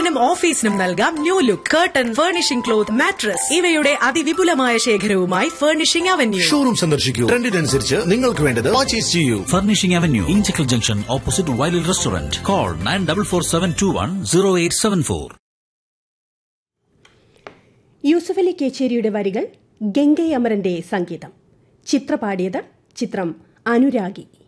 വീടിനും ഓഫീസിനും നൽകാം new look. Curtain, furnishing cloth, mattress ഇവയുടെ അതിവിപുലമായ ശേഖരവുമായി ഫർണിഷിംഗ് അവന്യൂ. ഷോറൂം സന്ദർശിക്കൂ. ട്രെൻഡിനനുസരിച്ച് നിങ്ങൾക്ക് വേണ്ടത് പർച്ചേസ് ചെയ്യൂ. Furnishing Avenue, Inchicle Junction, opposite Wiley Restaurant. Call 9447210874. Yusuffali കേച്ചേരിയുടെ വരികൾ, ഗംഗൈ അമരന്റെ സംഗീതം. ചിത്ര പാടിയത്, ചിത്രം അനുരാഗി.